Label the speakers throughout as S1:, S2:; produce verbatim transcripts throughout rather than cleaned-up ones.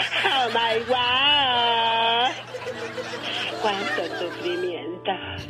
S1: Oh my God. Cuánto sufrimiento.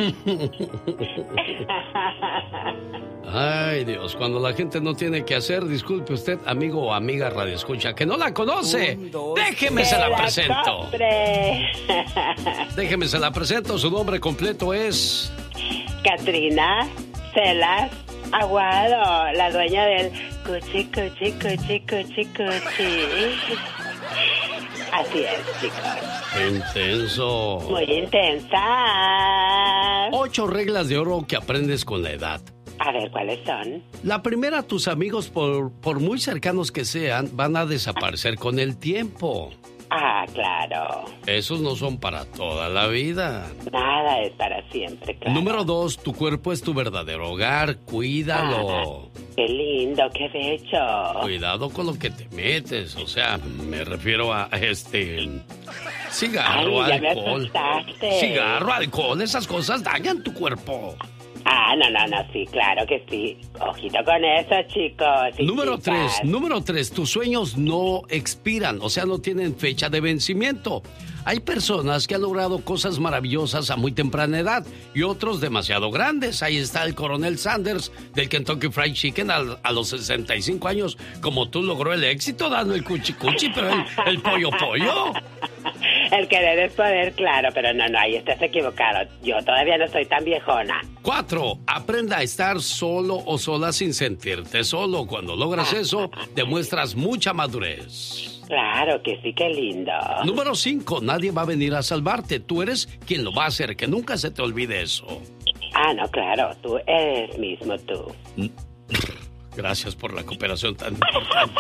S2: Ay, Dios, cuando la gente no tiene que hacer, disculpe usted, amigo o amiga radioescucha, que no la conoce. Un, dos, Déjeme se la, la presento. Déjeme se la presento. Su nombre completo es
S1: Katrina Celas Aguado, la dueña del cuchi, cuchi, cuchi, cuchi, cuchi. Así es, chicos.
S2: Intenso.
S1: Muy intensa.
S2: Ocho reglas de oro que aprendes con la edad.
S1: A ver, ¿cuáles son?
S2: La primera, tus amigos, por, por muy cercanos que sean, van a desaparecer con el tiempo.
S1: Ah, claro.
S2: Esos no son para toda la vida.
S1: Nada es para siempre, claro.
S2: Número dos, tu cuerpo es tu verdadero hogar. Cuídalo.
S1: Ah, qué lindo, qué bello.
S2: Cuidado con lo que te metes. O sea, me refiero a este... cigarro,
S1: Ay, ya
S2: alcohol.
S1: Me
S2: cigarro, alcohol, esas cosas dañan tu cuerpo.
S1: Ah, no, no, no, sí, claro que sí. Ojito con eso, chicos.
S2: Número tres, número tres, tus sueños no expiran, o sea, no tienen fecha de vencimiento. Hay personas que han logrado cosas maravillosas a muy temprana edad y otros demasiado grandes. Ahí está el coronel Sanders del Kentucky Fried Chicken a, a los sesenta y cinco años, como tú logró el éxito dando el cuchi cuchi, pero el, el pollo pollo.
S1: El querer es poder, claro, pero no, no, ahí estás equivocado. Yo todavía no soy tan viejona.
S2: Cuatro, aprenda a estar solo o sola sin sentirte solo. Cuando logras eso, demuestras mucha madurez.
S1: Claro que sí, qué lindo.
S2: Número cinco, nadie va a venir a salvarte. Tú eres quien lo va a hacer, que nunca se te olvide eso.
S1: Ah, no, claro, tú eres mismo tú.
S2: Gracias por la cooperación tan importante.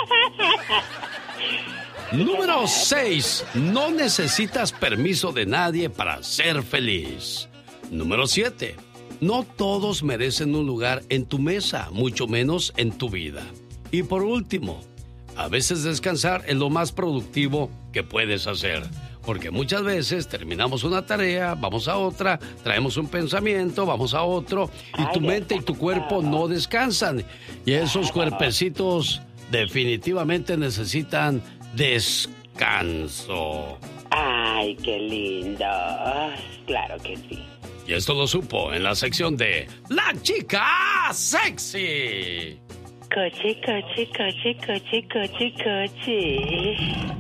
S2: Número seis, no necesitas permiso de nadie para ser feliz. Número siete, no todos merecen un lugar en tu mesa, mucho menos en tu vida. Y por último, a veces descansar es lo más productivo que puedes hacer. Porque muchas veces terminamos una tarea, vamos a otra, traemos un pensamiento, vamos a otro, y tu mente y tu cuerpo no descansan. Y esos cuerpecitos definitivamente necesitan descanso.
S1: Ay, qué lindo. Claro que sí.
S2: Y esto lo supo en la sección de La Chica Sexy.
S1: Cochi, cochi, cochi, cochi, cochi, cochi.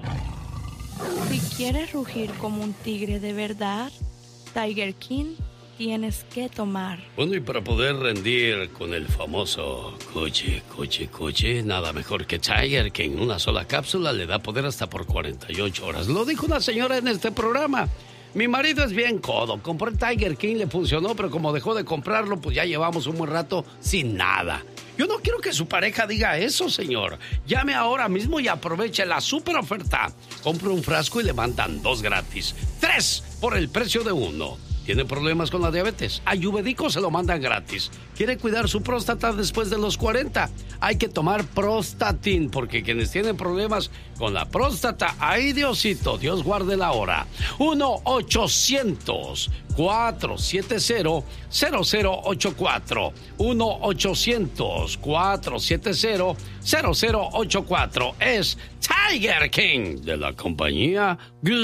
S3: Si quieres rugir como un tigre de verdad, Tiger King tienes que tomar.
S2: Bueno, y para poder rendir con el famoso cuchi, cuchi, cuchi, nada mejor que Tiger King. Una sola cápsula le da poder hasta por cuarenta y ocho horas. Lo dijo una señora en este programa. Mi marido es bien codo. Compró el Tiger King, le funcionó, pero como dejó de comprarlo, pues ya llevamos un buen rato sin nada. Yo no quiero que su pareja diga eso, señor. Llame ahora mismo y aproveche la super oferta. Compre un frasco y le mandan dos gratis. Tres por el precio de uno. ¿Tiene problemas con la diabetes? Ayurvédico se lo mandan gratis. ¿Quiere cuidar su próstata después de los cuarenta? Hay que tomar Prostatin, porque quienes tienen problemas con la próstata, ¡ay, Diosito! Dios guarde la hora. uno ochocientos, cuatrocientos setenta, cero cero ocho cuatro. uno ochocientos, cuatrocientos setenta, cero cero ocho cuatro. Es Tiger King de la compañía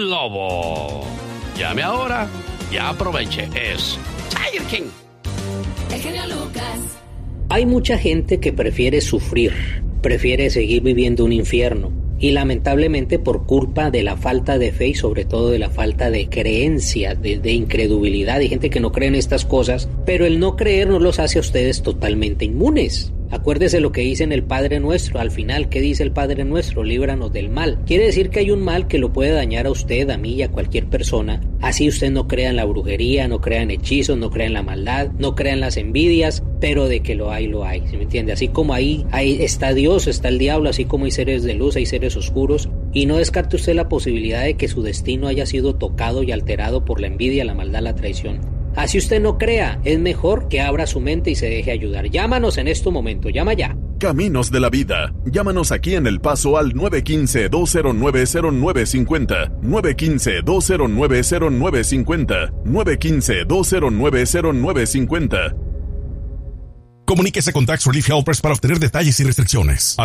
S2: Globo. Llame ahora y aproveche. Es Tiger King.
S4: El genio Lucas.
S5: Hay mucha gente que prefiere sufrir, prefiere seguir viviendo un infierno. Y lamentablemente por culpa de la falta de fe y sobre todo de la falta de creencia, de, de incredulidad, hay gente que no cree en estas cosas, pero el no creer no los hace a ustedes totalmente inmunes. Acuérdese lo que dice en el Padre Nuestro, al final, ¿qué dice el Padre Nuestro? Líbranos del mal. Quiere decir que hay un mal que lo puede dañar a usted, a mí y a cualquier persona. Así usted no crea en la brujería, no crea en hechizos, no crea en la maldad, no crea en las envidias, pero de que lo hay, lo hay, ¿sí me entiende? Así como ahí, ahí está Dios, está el diablo, así como hay seres de luz, hay seres oscuros, y no descarte usted la posibilidad de que su destino haya sido tocado y alterado por la envidia, la maldad, la traición. Así usted no crea, es mejor que abra su mente y se deje ayudar. Llámanos en este momento, llama ya.
S6: Caminos de la Vida. Llámanos aquí en El Paso al nueve uno cinco, dos cero nueve, cero nueve cinco cero, nueve uno cinco, dos cero nueve, cero nueve cinco cero, nueve uno cinco, dos cero nueve, cero nueve cinco cero.
S7: Comuníquese con Tax Relief Helpers para obtener detalles y restricciones.